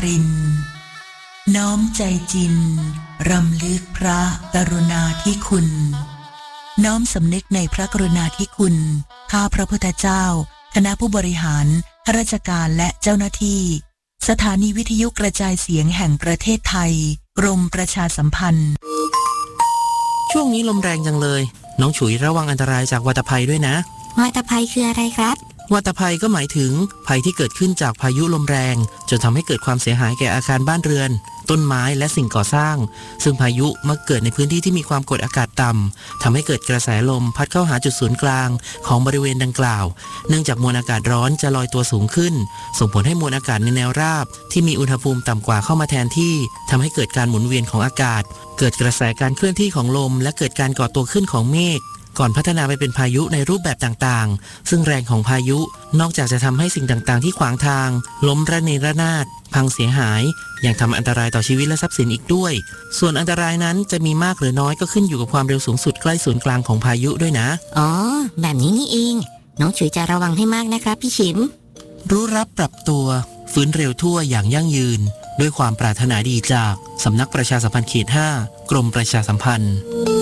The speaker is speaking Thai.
รินทร์น้อมใจจินรำลึกพระกรุณาธิคุณน้อมสำนึกในพระกรุณาธิคุณข้าพระพุทธเจ้าคณะผู้บริหารข้าราชการและเจ้าหน้าที่สถานีวิทยุกระจายเสียงแห่งประเทศไทยกรมประชาสัมพันธ์ช่วงนี้ลมแรงจังเลยน้องฉุยระวังอันตรายจากวัฏภัยด้วยนะวัฏภัยคืออะไรครับวัฏภัยก็หมายถึงภัยที่เกิดขึ้นจากพายุลมแรงจนทำให้เกิดความเสียหายแก่อาคารบ้านเรือนต้นไม้และสิ่งก่อสร้างซึ่งพายุมักเกิดในพื้นที่ที่มีความกดอากาศต่ำทำให้เกิดกระแสลมพัดเข้าหาจุดศูนย์กลางของบริเวณดังกล่าวเนื่องจากมวลอากาศร้อนจะลอยตัวสูงขึ้นส่งผลให้มวลอากาศในแนวราบที่มีอุณหภูมิต่ำกว่าเข้ามาแทนที่ทำให้เกิดการหมุนเวียนของอากาศเกิดกระแสการเคลื่อนที่ของลมและเกิดการก่อตัวขึ้นของเมฆก่อนพัฒนาไปเป็นพายุในรูปแบบต่างๆซึ่งแรงของพายุนอกจากจะทำให้สิ่งต่างๆที่ขวางทางล้มระเนระนาดพังเสียหายยังทำอันตรายต่อชีวิตและทรัพย์สินอีกด้วยส่วนอันตรายนั้นจะมีมากหรือน้อยก็ขึ้นอยู่กับความเร็วสูงสุดใกล้ศูนย์กลางของพายุด้วยนะอ๋อแบบนี้นี่เองน้องฉุยจะระวังให้มากนะครับพี่ชิมรู้รับปรับตัวฟื้นเร็วทั่วอย่างยั่งยืนด้วยความปรารถนาดีจากสำนักประชาสัมพันธ์เขต 5 กรมประชาสัมพันธ์